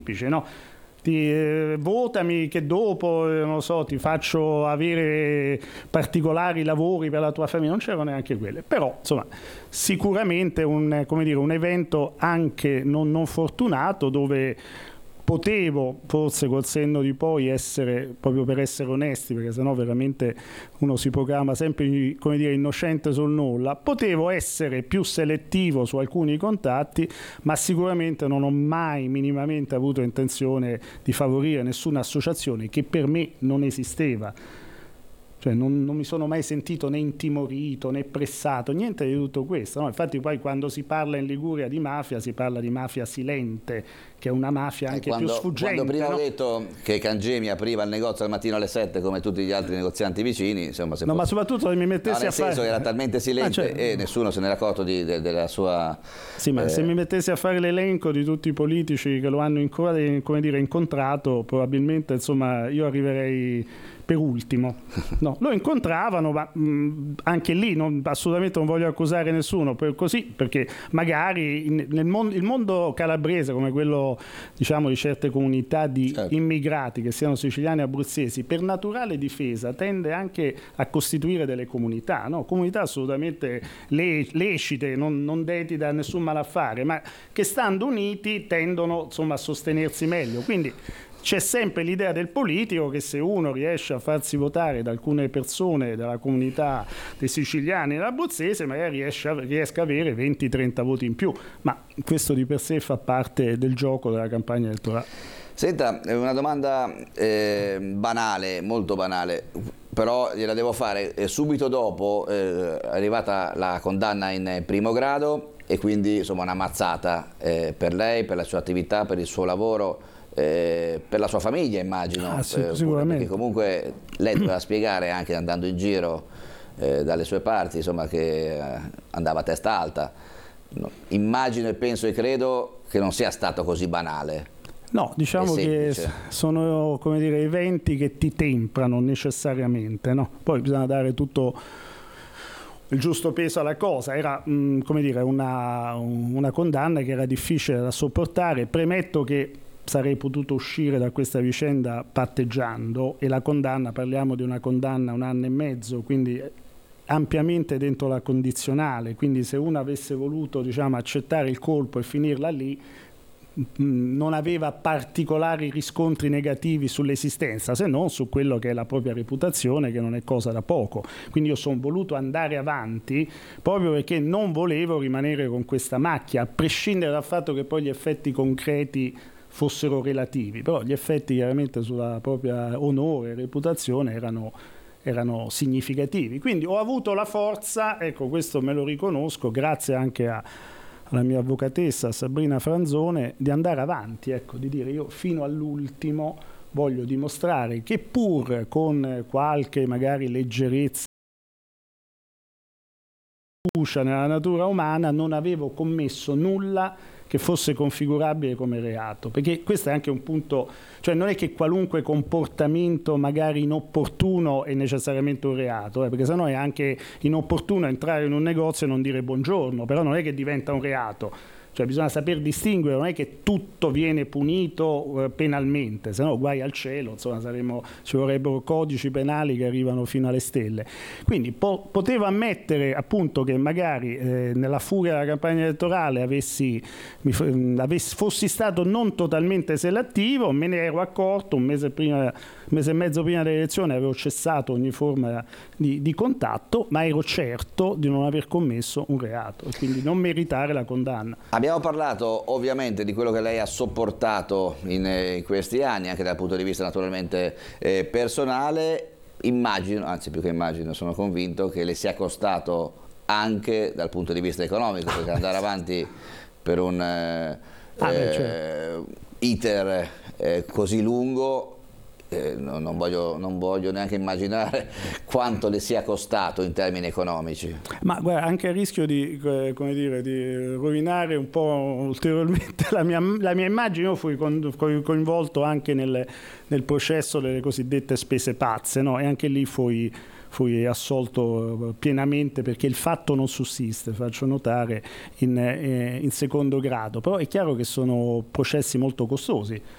no? Votami che dopo, non lo so, ti faccio avere particolari lavori per la tua famiglia, non c'erano neanche quelle, però insomma sicuramente un evento anche non fortunato, dove potevo, forse col senno di poi, essere, proprio per essere onesti, perché sennò veramente uno si proclama sempre, come dire, innocente sul nulla, potevo essere più selettivo su alcuni contatti, ma sicuramente non ho mai minimamente avuto intenzione di favorire nessuna associazione che per me non esisteva. Cioè non mi sono mai sentito né intimorito né pressato, niente di tutto questo, no? Infatti poi quando si parla in Liguria di mafia si parla di mafia silente, che è una mafia anche più sfuggente. Quando prima no? ho detto che Cangemi apriva il negozio al mattino alle 7 come tutti gli altri negozianti vicini, insomma, se ma soprattutto se mi mettessi nel senso che era talmente silente e nessuno se n'era accorto della sua... Sì, ma se mi mettessi a fare l'elenco di tutti i politici che lo hanno incontrato, probabilmente insomma io arriverei per ultimo. No, lo incontravano, ma anche lì assolutamente non voglio accusare nessuno, perché magari il mondo calabrese, come quello diciamo di certe comunità di immigrati, che siano siciliani o abruzzesi, per naturale difesa tende anche a costituire delle comunità, no? Comunità assolutamente lecite, non deti da nessun malaffare, ma che stando uniti tendono insomma a sostenersi meglio. Quindi c'è sempre l'idea del politico che se uno riesce a farsi votare da alcune persone della comunità dei siciliani e dell'abruzzese magari riesca a avere 20-30 voti in più, ma questo di per sé fa parte del gioco della campagna elettorale. Senta, una domanda banale, molto banale, però gliela devo fare. Subito dopo è arrivata la condanna in primo grado e quindi insomma una mazzata per lei, per la sua attività, per il suo lavoro, per la sua famiglia, immagino. Sicuramente. Perché comunque lei doveva spiegare, anche andando in giro dalle sue parti, insomma, che andava a testa alta. Immagino e penso e credo che non sia stato così banale. No, diciamo che sono, come dire, eventi che ti temprano necessariamente, no? Poi bisogna dare tutto il giusto peso alla cosa. Era come dire, una condanna che era difficile da sopportare. Premetto che sarei potuto uscire da questa vicenda patteggiando, e la condanna, parliamo di una condanna 1 anno e mezzo, quindi ampiamente dentro la condizionale, quindi se uno avesse voluto, diciamo, accettare il colpo e finirla lì, non aveva particolari riscontri negativi sull'esistenza, se non su quello che è la propria reputazione, che non è cosa da poco. Quindi io sono voluto andare avanti proprio perché non volevo rimanere con questa macchia, a prescindere dal fatto che poi gli effetti concreti fossero relativi, però gli effetti chiaramente sulla propria onore e reputazione erano significativi. Quindi ho avuto la forza, ecco, questo me lo riconosco, grazie anche alla mia avvocatessa Sabrina Franzone, di andare avanti, ecco, di dire io fino all'ultimo voglio dimostrare che pur con qualche magari leggerezza nella natura umana non avevo commesso nulla che fosse configurabile come reato, perché questo è anche un punto, cioè non è che qualunque comportamento magari inopportuno è necessariamente un reato, perché sennò è anche inopportuno entrare in un negozio e non dire buongiorno, però non è che diventa un reato. Cioè bisogna saper distinguere, non è che tutto viene punito penalmente, se no guai al cielo, insomma ci vorrebbero codici penali che arrivano fino alle stelle. Quindi potevo ammettere appunto che magari nella furia della campagna elettorale fossi stato non totalmente selettivo, me ne ero accorto un mese e mezzo prima delle elezioni, avevo cessato ogni forma di contatto, ma ero certo di non aver commesso un reato e quindi non meritare la condanna. Abbiamo parlato ovviamente di quello che lei ha sopportato in questi anni, anche dal punto di vista naturalmente personale. Immagino, anzi più che immagino, sono convinto che le sia costato anche dal punto di vista economico, perché andare avanti per un iter così lungo, non voglio neanche immaginare quanto le sia costato in termini economici. Ma guarda, anche a rischio di rovinare un po' ulteriormente la mia immagine, io fui coinvolto anche nel processo delle cosiddette spese pazze, no? E anche lì fui assolto pienamente, perché il fatto non sussiste, faccio notare, in secondo grado. Però è chiaro che sono processi molto costosi,